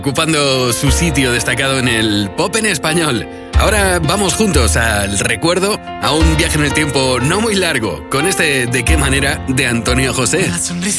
ocupando su sitio destacado en el pop en español. Ahora vamos juntos al recuerdo, a un viaje en el tiempo no muy largo, con este ¿De qué manera? De Antonio José. La sonrisa